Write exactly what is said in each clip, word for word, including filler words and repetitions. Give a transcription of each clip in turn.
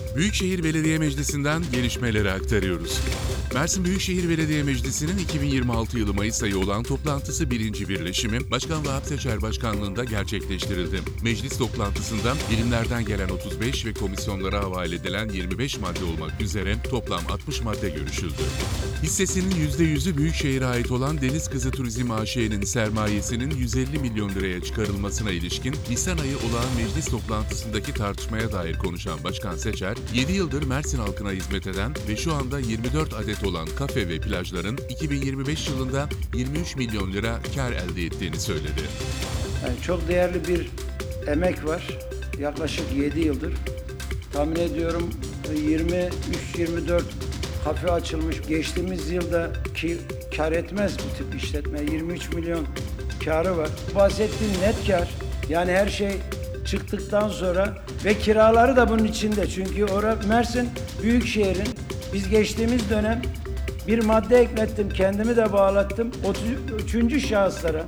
Büyükşehir Belediye Meclisi'nden gelişmeleri aktarıyoruz. Mersin Büyükşehir Belediye Meclisi'nin iki bin yirmi altı yılı Mayıs ayı olan toplantısı birinci birleşimi Başkan Vahap Seçer Başkanlığında gerçekleştirildi. Meclis toplantısında birimlerden gelen otuz beş ve komisyonlara havale edilen yirmi beş madde olmak üzere toplam altmış madde görüşüldü. Hissesinin yüzde yüzü Büyükşehir'e ait olan Deniz Kızı Turizm A Ş'nin sermayesinin yüz elli milyon liraya çıkarılmasına ilişkin Nisan ayı olağan meclis toplantısındaki tartışmaya dair konuşan Başkan Seçer, yedi yıldır Mersin halkına hizmet eden ve şu anda yirmi dört adet olan kafe ve plajların iki bin yirmi beş yılında yirmi üç milyon lira kar elde ettiğini söyledi. Yani çok değerli bir emek var. Yaklaşık yedi yıldır. Tahmin ediyorum yirmi üç yirmi dört kafe açılmış. Geçtiğimiz yılda ki kar etmez bu tip işletme. yirmi üç milyon karı var. Bahsettiğim net kar. Yani her şey çıktıktan sonra ve kiraları da bunun içinde. Çünkü orası Mersin Büyükşehir'in, biz geçtiğimiz dönem bir madde eklettim, kendimi de bağlattım. Üçüncü şahıslara,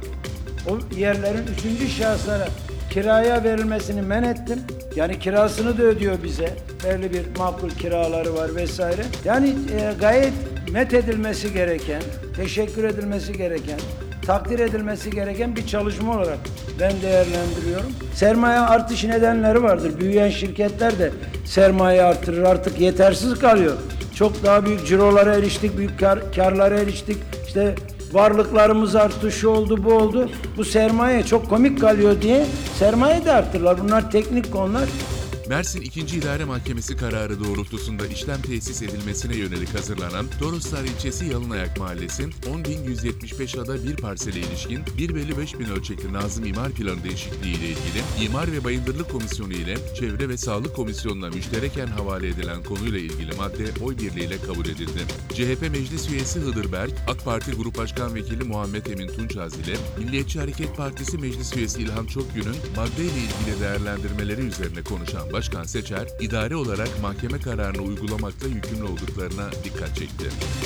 o yerlerin üçüncü şahıslara kiraya verilmesini men ettim. Yani kirasını da ödüyor bize. Belli bir makul kiraları var vesaire. Yani e, gayet met edilmesi gereken, teşekkür edilmesi gereken, takdir edilmesi gereken bir çalışma olarak ben değerlendiriyorum. Sermaye artış nedenleri vardır. Büyüyen şirketler de sermaye artırır. Artık yetersiz kalıyor. Çok daha büyük cirolara eriştik, büyük kar, karlara eriştik. İşte varlıklarımız arttı, şu oldu, bu oldu. Bu sermaye çok komik kalıyor diye sermaye de arttırırlar. Bunlar teknik konular. Mersin ikinci İdare Mahkemesi kararı doğrultusunda işlem tesis edilmesine yönelik hazırlanan Toroslar ilçesi Yalınayak Mahallesi on bin yüz yetmiş beş ada bir parsele ilişkin bir bölü beş bin ölçekli Nazım İmar Planı değişikliği ile ilgili İmar ve Bayındırlık Komisyonu ile Çevre ve Sağlık Komisyonu'na müştereken havale edilen konuyla ilgili madde oy birliğiyle kabul edildi. C H P Meclis Üyesi Hıdır Berk, AK Parti Grup Başkan Vekili Muhammed Emin Tunçaz ile Milliyetçi Hareket Partisi Meclis Üyesi İlhan Çokgün'ün maddeyle ilgili değerlendirmeleri üzerine konuşan Başkan Seçer, idari olarak mahkeme kararını uygulamakla yükümlü olduklarına dikkat çekti.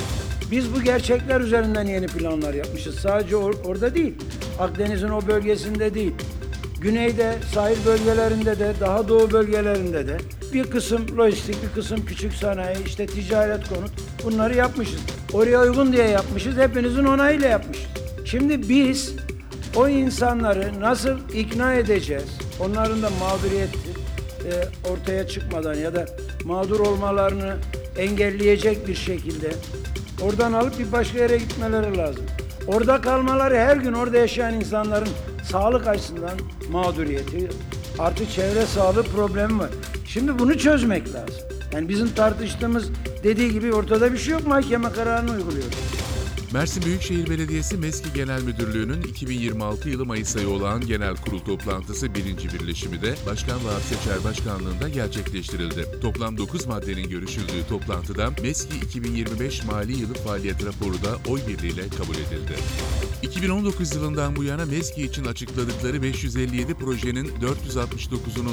Biz bu gerçekler üzerinden yeni planlar yapmışız. Sadece or- orada değil, Akdeniz'in o bölgesinde değil. Güneyde, sahil bölgelerinde de, daha doğu bölgelerinde de bir kısım lojistik, bir kısım küçük sanayi, işte ticaret konut, bunları yapmışız. Oraya uygun diye yapmışız, hepinizin onayıyla yapmışız. Şimdi biz o insanları nasıl ikna edeceğiz? Onların da mağduriyeti e, ortaya çıkmadan ya da mağdur olmalarını engelleyecek bir şekilde oradan alıp bir başka yere gitmeleri lazım. Orada kalmaları her gün orada yaşayan insanların sağlık açısından mağduriyeti, artı çevre sağlığı problemi var. Şimdi bunu çözmek lazım. Yani bizim tartıştığımız, dediği gibi ortada bir şey yok, mahkeme kararını uyguluyoruz. Mersin Büyükşehir Belediyesi MESKİ Genel Müdürlüğü'nün iki bin yirmi altı yılı Mayıs ayı olağan genel kurul toplantısı birinci birleşimi de Başkan Vahap Seçer Başkanlığında gerçekleştirildi. Toplam dokuz maddenin görüşüldüğü toplantıda MESKİ iki bin yirmi beş mali yılı faaliyet raporu da oy birliğiyle kabul edildi. iki bin on dokuz yılından bu yana MESKİ için açıkladıkları beş yüz elli yedi projenin dört yüz altmış dokuzunun